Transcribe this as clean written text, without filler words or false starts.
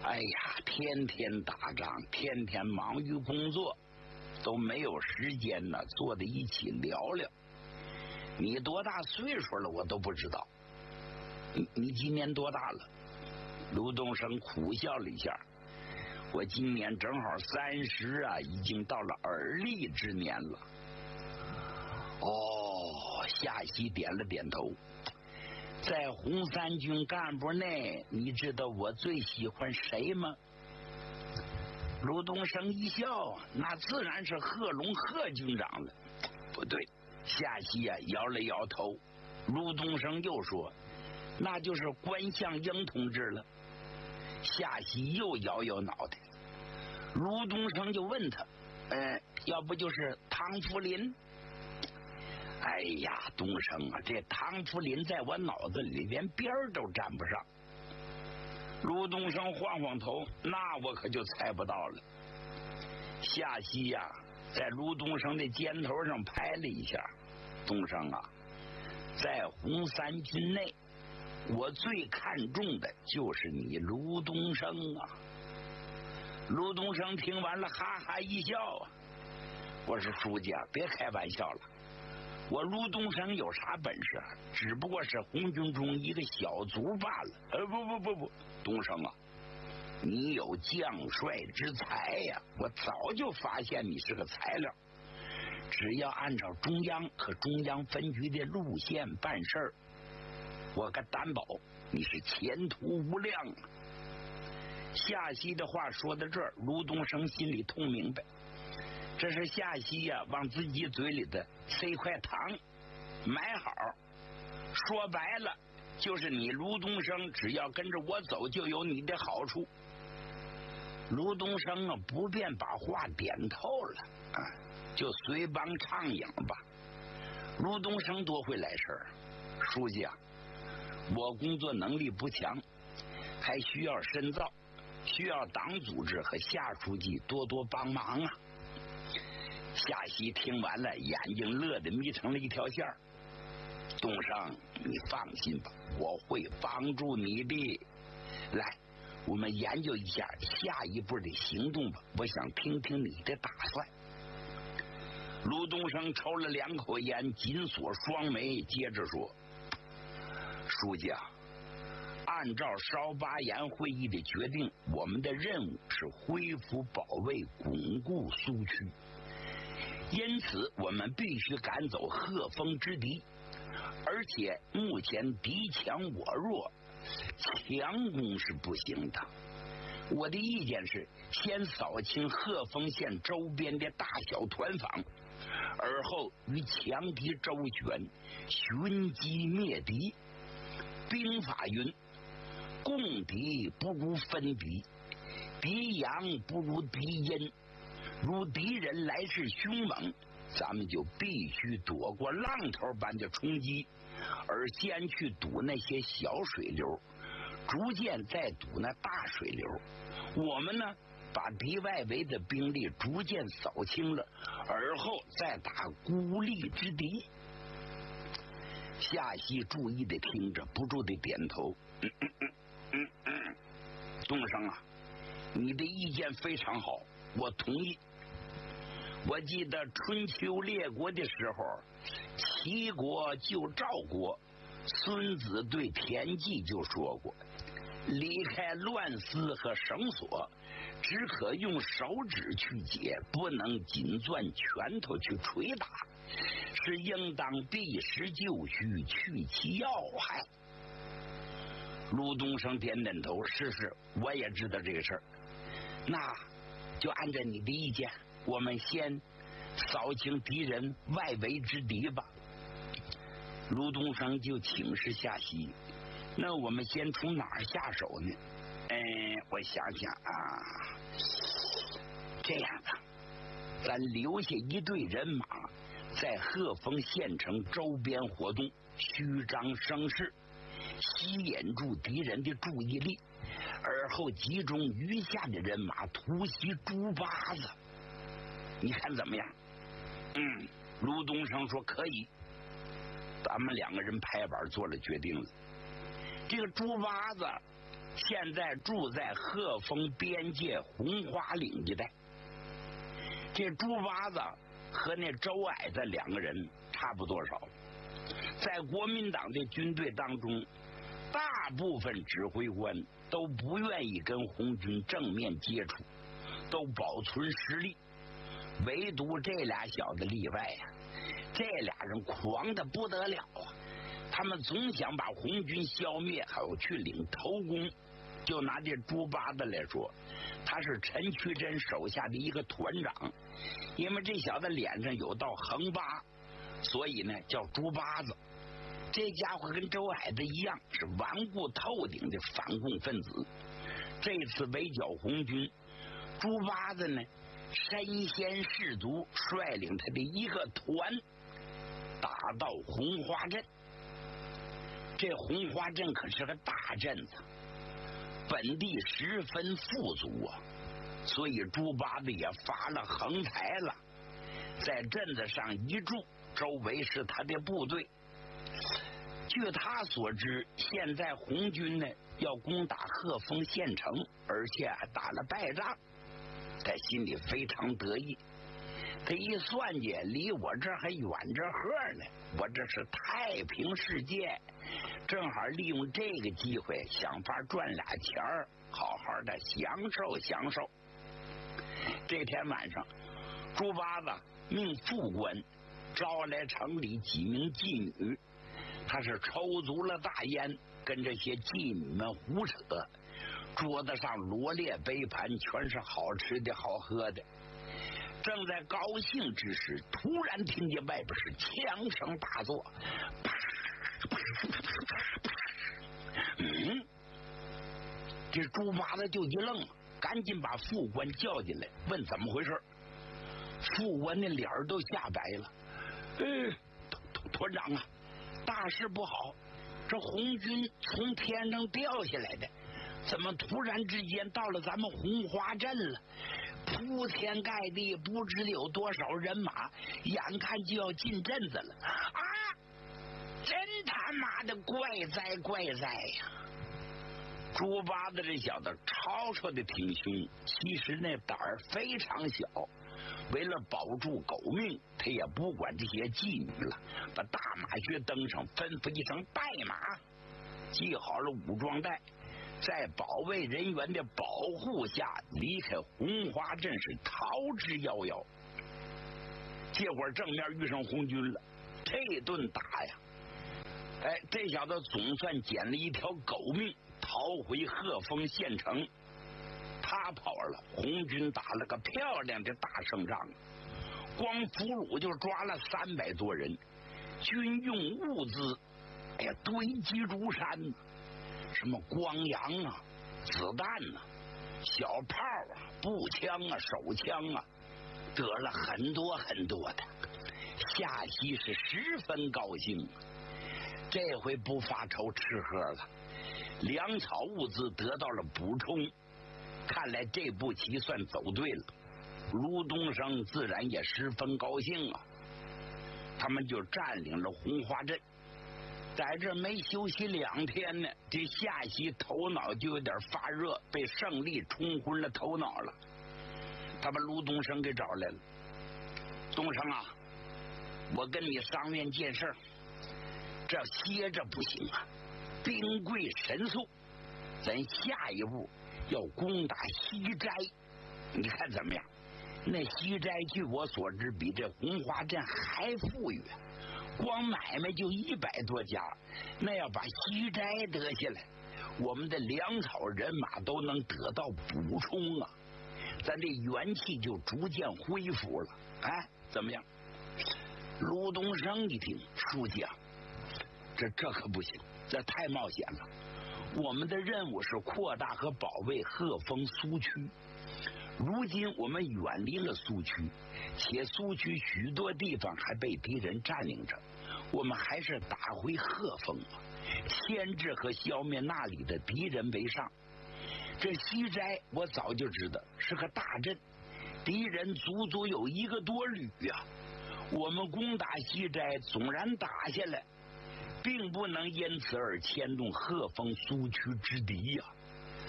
哎呀，天天打仗，天天忙于工作，都没有时间呢坐在一起聊聊。你多大岁数了我都不知道。你今年多大了？卢东升苦笑了一下。我今年正好30啊，已经到了而立之年了。哦，夏曦点了点头。在红三军干部内，你知道我最喜欢谁吗？卢东升一笑，那自然是贺龙贺军长了。不对，夏曦啊摇了摇头。卢东升又说，那就是关向英同志了。夏曦又摇摇脑袋。卢东升就问他，要不就是汤福林？哎呀，东升啊，这汤福林在我脑子里连边儿都沾不上。卢东升晃晃头，那我可就猜不到了。夏曦呀，在卢东升的肩头上拍了一下。东升啊，在红三军内，我最看重的就是你卢东升啊。卢东升听完了，哈哈一笑啊。我说书记啊，别开玩笑了。我卢东升有啥本事啊？只不过是红军中一个小卒罢了。不，东升啊，你有将帅之才呀！我早就发现你是个材料。只要按照中央和中央分局的路线办事儿，我敢担保你是前途无量啊！夏曦的话说到这儿，卢东升心里痛明白，这是夏曦呀往自己嘴里的塞块糖，买好。说白了，就是你卢东升只要跟着我走，就有你的好处。卢东升啊，不便把话点透了啊，就随帮唱影吧。卢东升多会来事儿，书记啊，我工作能力不强，还需要深造，需要党组织和夏书记多多帮忙啊。夏曦听完了，眼睛乐得眯成了一条线儿。东升，你放心吧，我会帮助你的。来，我们研究一下下一步的行动吧，我想听听你的打算。卢东升抽了2口烟，紧锁双眉，接着说，书记啊，按照烧巴岩会议的决定，我们的任务是恢复保卫，巩固苏区，因此我们必须赶走贺峰之敌，而且目前敌强我弱，强攻是不行的。我的意见是，先扫清贺峰县周边的大小团坊，而后与强敌周旋，寻机灭敌。兵法云，共敌不如分敌，敌阳不如敌阴。如敌人来势凶猛，咱们就必须躲过浪头般的冲击，而先去堵那些小水流，逐渐再堵那大水流。我们呢，把敌外围的兵力逐渐扫清了，而后再打孤立之敌。夏曦注意的听着，不住的点头。东升啊，你的意见非常好，我同意。我记得春秋列国的时候，齐国救赵国，孙子对田忌就说过，离开乱丝和绳索，只可用手指去解，不能紧攥拳头去捶打，是应当避实就虚，去其要害。卢东升点点头，是，我也知道这个事儿。那就按照你的意见，我们先扫清敌人外围之敌吧。卢东升就请示夏曦，那我们先从哪儿下手呢？我想想啊，这样吧，咱留下一队人马在鹤峰县城周边活动，虚张声势，吸引住敌人的注意力，而后集中余下的人马突袭猪八子。你看怎么样？卢东升说可以。咱们2个人拍板做了决定了。这个猪八子现在住在鹤峰边界红花岭一带。这猪八子和那周矮子两个人差不多少，在国民党的军队当中，大部分指挥官都不愿意跟红军正面接触，都保存实力，唯独这俩小子例外呀。这俩人狂的不得了啊！他们总想把红军消灭，还有去领头功。就拿这猪八子来说，他是陈渠珍手下的一个团长，因为这小子脸上有道横疤，所以呢叫猪八子。这家伙跟周矮子一样，是顽固透顶的反共分子。这次围剿红军，猪八子呢身先士卒，率领他的一个团打到红花镇。这红花镇可是个大镇子，本地十分富足啊，所以猪八子也发了横财了，在镇子上一住，周围是他的部队。据他所知，现在红军呢要攻打鹤峰县城，而且还打了败仗，他心里非常得意。他一算计，离我这还远着呵呢，我这是太平世界，正好利用这个机会想法赚俩钱儿，好好的享受享受。这天晚上，猪八子命副官招来城里几名妓女，他是抽足了大烟，跟这些妓女们胡扯，桌子上罗列杯盘，全是好吃的好喝的。正在高兴之时，突然听见外边是枪声大作，啪啪啪啪啪。这猪八子就一愣，赶紧把副官叫进来，问怎么回事。副官的脸都吓白了。团长啊，大事不好，这红军从天上掉下来的，怎么突然之间到了咱们红花镇了？铺天盖地，不知有多少人马，眼看就要进镇子了啊！真他妈的怪哉怪哉呀！猪八子这小子吵吵的挺凶，其实那胆儿非常小。为了保住狗命，他也不管这些妓女了，把大马靴登上，吩咐一声带马，系好了武装带，在保卫人员的保护下离开红花镇，是逃之夭夭。结果正面遇上红军了，这顿打呀，这小子总算捡了一条狗命，逃回鹤峰县城。他跑了，红军打了个漂亮的大胜仗，光俘虏就抓了300多人，军用物资堆积如山，什么光洋啊、子弹啊、小炮啊、步枪啊、手枪啊，得了很多很多的。夏曦是十分高兴，这回不发愁吃喝了，粮草物资得到了补充，看来这步棋算走对了。卢东升自然也十分高兴啊，他们就占领了红花镇。在这没休息2天呢，这夏曦头脑就有点发热，被胜利冲昏了头脑了。他把卢东升给找来了。东升啊，我跟你商量件事，这歇着不行啊，兵贵神速，咱下一步要攻打西斋，你看怎么样？那西斋据我所知比这红花镇还富裕，光买卖就100多家，那要把西斋得下来，我们的粮草人马都能得到补充啊，咱这元气就逐渐恢复了。怎么样？卢东升一听，书记啊，这可不行，这太冒险了。我们的任务是扩大和保卫鹤峰苏区，如今我们远离了苏区，且苏区许多地方还被敌人占领着，我们还是打回鹤峰吧，牵制和消灭那里的敌人为上。这西斋我早就知道是个大镇，敌人足足有1个多旅啊，我们攻打西斋，纵然打下来，并不能因此而牵动鹤峰苏区之敌呀。